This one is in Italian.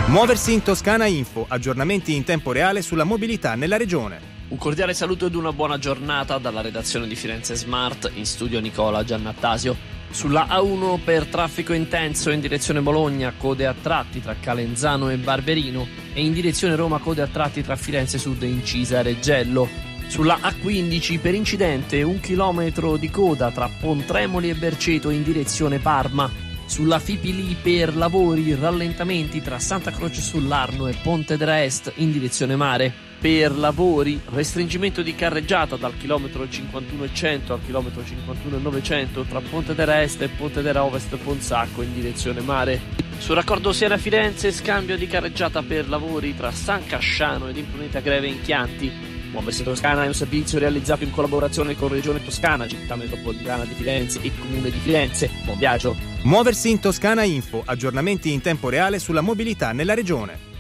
Muoversi in Toscana Info, aggiornamenti in tempo reale sulla mobilità nella regione. Un cordiale saluto ed una buona giornata dalla redazione di Firenze Smart, in studio Nicola Giannattasio. Sulla A1 per traffico intenso in direzione Bologna, code a tratti tra Calenzano e Barberino, e in direzione Roma code a tratti tra Firenze Sud e Incisa Reggello. Sulla A15 per incidente 1 chilometro di coda tra Pontremoli e Berceto in direzione Parma. Sulla Fipili per lavori rallentamenti tra Santa Croce sull'Arno e Pontedera Est in direzione mare. Per lavori restringimento di carreggiata dal chilometro 51,100 al chilometro 51,900 tra Pontedera Est e Pontedera Ovest Ponsacco in direzione mare. Sul raccordo Siena-Firenze scambio di carreggiata per lavori tra San Casciano ed Impruneta Greve in Chianti. Muoversi in Toscana è un servizio realizzato in collaborazione con Regione Toscana, Città Metropolitana di Firenze e Comune di Firenze. Buon viaggio! Muoversi in Toscana Info, aggiornamenti in tempo reale sulla mobilità nella regione.